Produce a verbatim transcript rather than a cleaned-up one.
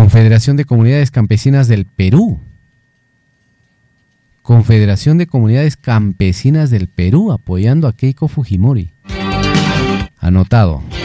Confederación de Comunidades Campesinas del Perú. Confederación de Comunidades Campesinas del Perú apoyando a Keiko Fujimori. Anotado.